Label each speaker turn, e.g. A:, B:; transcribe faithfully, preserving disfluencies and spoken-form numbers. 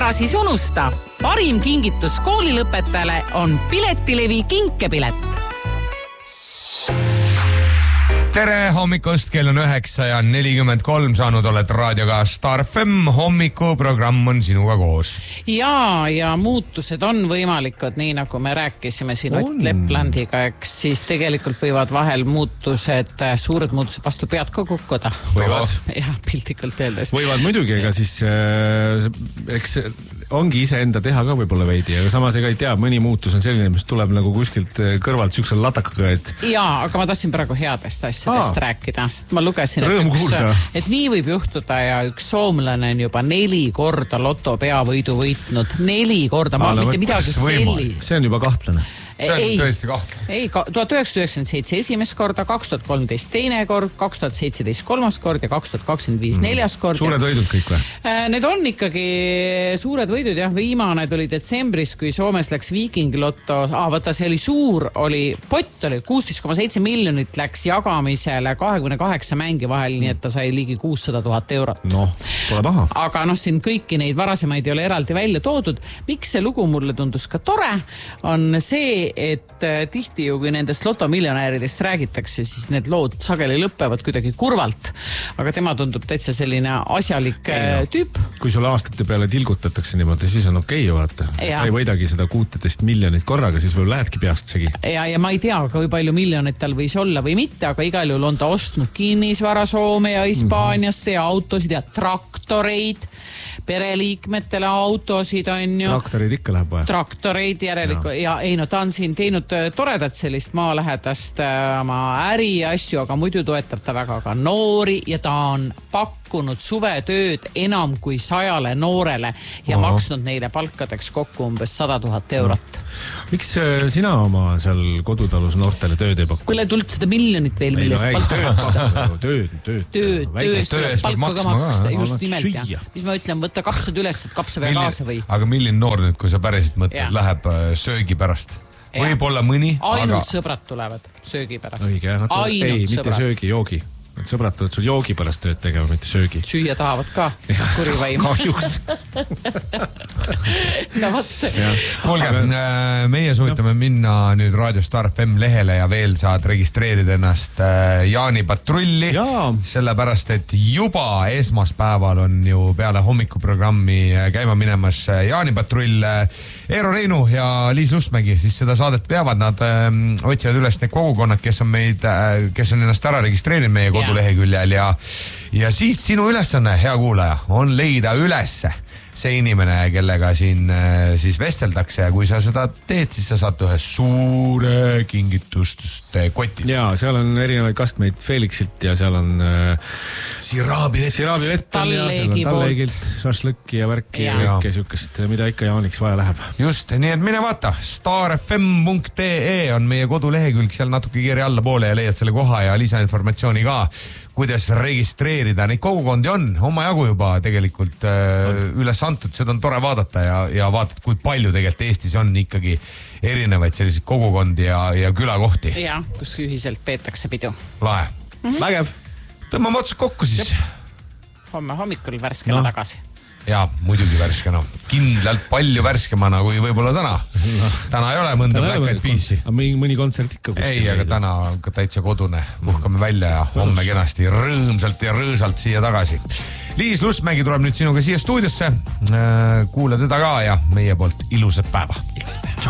A: ära siis unusta. Parim kingitus koolilõpetajale on Piletilevi kinkepilet.
B: Tere hommikust, kell on üheksa ja nelikümmend kolm, saanud oled raadioga Star F M, hommikuprogramm on sinuga koos.
A: Ja, ja muutused on võimalikud, nii nagu me rääkisime siin Ott Leplandiga, eks siis tegelikult võivad vahel muutused, suured muutused vastu pead ka kukkuda.
C: Võivad.
A: Ja, piltlikult öeldes.
C: Võivad muidugi, ega siis äh, eks ongi ise enda teha ka võib-olla veidi, aga samas ega ei tea, mõni muutus on selline, mis tuleb nagu kuskilt kõrvalt siuksel latakaga, et...
A: Jaa, aga ma tahtsin praegu headest asjadest Aa. rääkida, sest ma lugesin,
C: et, üks,
A: et nii võib juhtuda ja üks soomlane on juba neli korda loto peavõidu võitnud. Neli korda, ma Aa, mitte midagi selli.
C: See on juba kahtlane.
B: See on ei, tõesti kahtlane.
A: Ei, tuhat üheksasada üheksakümmend seitse esimest korda, kaks tuhat kolmteist teine kord, kaks tuhat seitseteist kolmas kord ja kaks tuhat kakskümmend viis neljas kord.
C: Suured võidud kõik või?
A: Need on ikkagi suured võidud, jah. Viimane tuli detsembris, kui Soomes läks Viiking Lotto. Ah, võtta, see oli suur, oli, pott oli kuusteist koma seitse miljonit läks jagamisele kahekümne kaheksa mängi vahel, nii et ta sai ligi kuussada tuhat eurot.
C: No, pole paha.
A: Aga noh, siin kõiki neid varasemaid ei ole eraldi välja toodud. Miks see lugu mulle tundus ka tore, on see, et tihti ju, kui nendest lotomiljonääridest räägitakse, siis need lood sageli lõppevad kuidagi kurvalt. Aga tema tundub täitsa selline asjalik ei, no. tüüp.
C: Kui sulle aastate peale tilgutatakse niimoodi, siis on okei okay, vaata. Ja. Sa ei võidagi seda kuusteist miljonit korraga, siis võib lähedki peast segi.
A: Ja, ja ma ei tea, kui palju miljonit tal võis olla või mitte, aga igal juhul on ta ostnud kinnisvara Soome ja Hispaaniasse ja autosid ja traktoreid, pereliikmetele autosid on ju.
C: Traktoreid ikka läheb vaja.
A: Traktoreid järelikult ja. ja ei, no ta on siin teinud toredat sellist maalähedast oma äri ja asju, aga muidu toetab ta väga ka noori ja ta on pakkunud suvetööd enam kui sajale noorele ja Aha. maksnud neile palkadeks kokku umbes sada tuhat eurot.
C: No. Miks sina oma seal kodutalus noortele tööd ei pakku?
A: Kuule, tuld seda miljonit veel, millest
C: no, palka tööd, tööd,
A: tööd, tööd, palka ka maksta, just nimelt ja. Mis ma ütlen, võtta kapsad üles, et kapsa pea kaasa või?
B: Aga milline noor nüüd, kui sa päriselt mõtled, ja. läheb söögi pärast? Võib-olla mõni,
A: ainult
B: aga...
A: sõbrad tulevad söögi pärast.
C: Õige, nad tulevad, ei, mitte sõbrad. Söögi, joogi. Need sõbrad tulevad sul joogi pärast tööd tegema, mitte söögi.
A: Süüa tahavad ka, kurivaim.
C: Kahjuks.
A: No võt.
B: Kuulge, meie soovitame no. minna nüüd Raadio Star F M lehele ja veel saad registreerida ennast Jaani patrulli. Ja. Sellepärast, et juba esmaspäeval on ju peale hommikuprogrammi käima minemas Jaani patrull. Eero Reinu ja Liis Lustmägi siis seda saadet peavad. Nad ähm, otsivad üles need kogukonnad, kes on meid, äh, kes on ennast ära registreerinud meie koduleheküljel ja, ja siis sinu ülesanne, hea kuulaja, on leida ülesse see inimene, kellega siin äh, siis vesteldakse ja kui sa seda teed, siis sa saad ühe suure kingituste koti.
C: Jaa, seal on erinevaid kastmeid Felixilt ja seal on äh,
B: Siraabi vett,
C: Siraabi vett on ja seal on talleegilt, šašlõkki ja värki ja kõike sükest, mida ikka Jaaniks vaja läheb.
B: Just, nii et mine vaata, star f m punkt e on meie kodulehekülg, seal natuke kirja alla poole ja leiad selle koha ja lisainformatsiooni ka, kuidas registreerida. Neid kogukondi on oma jagu juba tegelikult äh, üles antud, seda on tore vaadata ja, ja vaatad, kui palju tegelikult Eestis on ikkagi erinevaid selliseid kogukondi ja, ja külakohti.
A: Ja, kus ühiselt peetakse pidu.
B: Lae.
A: Mm-hmm.
C: Vägev.
B: Tõmbame otsad kokku siis.
A: Jep. Homme hommikul värskena no. tagasi.
B: Ja, muidugi värskena. Kindlalt palju värskemana kui võib-olla täna. No. Täna ei ole mõnda Black Eyed Peas'i.
C: Mõni, mõni kontsert ikka.
B: Ei, aga veidi. Täna on ka täitsa kodune. Puhkame välja ja homme kenasti rõõmsalt ja rõõsalt siia tagasi. Liis Lustmägi tuleb nüüd sinuga siia stuudiosse. Kuula teda ka ja meie poolt ilusat päeva.